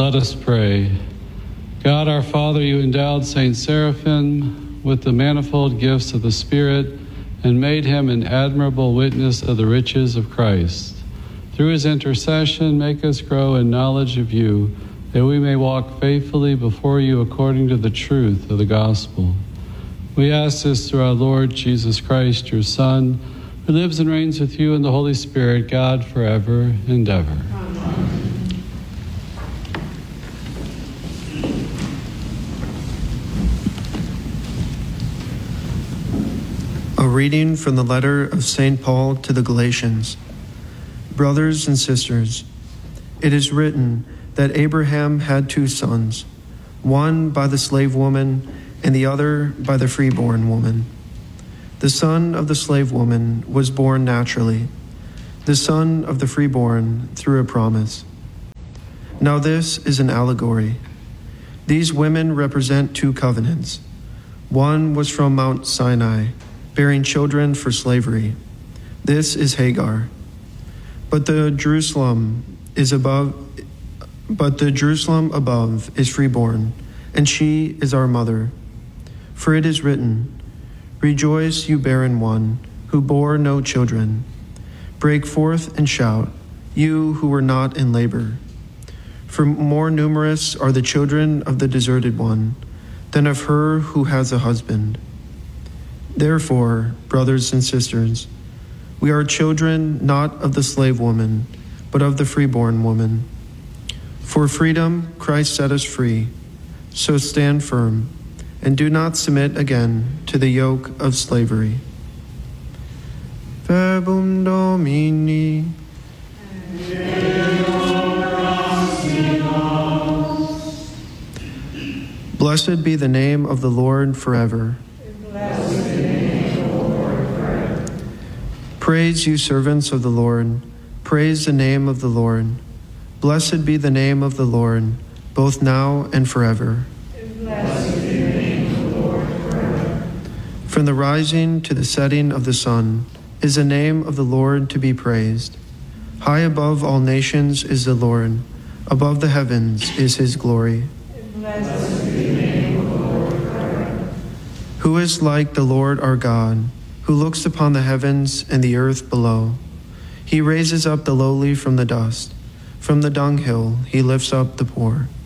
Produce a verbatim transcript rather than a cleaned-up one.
Let us pray. God our Father, you endowed Saint Seraphim with the manifold gifts of the Spirit and made him an admirable witness of the riches of Christ. Through his intercession, make us grow in knowledge of you, that we may walk faithfully before you according to the truth of the gospel. We ask this through our Lord Jesus Christ, your Son, who lives and reigns with you in the Holy Spirit, God, forever and ever. Amen. A reading from the letter of Saint Paul to the Galatians. Brothers and sisters, it is written that Abraham had two sons, one by the slave woman and the other by the freeborn woman. The son of the slave woman was born naturally, the son of the freeborn through a promise. Now this is an allegory. These women represent two covenants. One was from Mount Sinai, bearing children for slavery. This is Hagar. But the Jerusalem is above but the Jerusalem above is freeborn, and she is our mother. For it is written, "Rejoice, you barren one, who bore no children. Break forth and shout, you who were not in labor. For more numerous are the children of the deserted one than of her who has a husband." Therefore, brothers and sisters, we are children not of the slave woman, but of the freeborn woman. For freedom Christ set us free, so stand firm, and do not submit again to the yoke of slavery. Verbum Domini. Blessed be the name of the Lord forever. Blessed be the name of the Lord forever. Praise you, servants of the Lord. Praise the name of the Lord. Blessed be the name of the Lord, both now and forever. Blessed be the name of the Lord forever. From the rising to the setting of the sun is the name of the Lord to be praised. High above all nations is the Lord. Above the heavens is his glory. Blessed be the name of the Lord forever. Who is like the Lord our God, who looks upon the heavens and the earth below? He raises up the lowly from the dust. From the dunghill he lifts up the poor.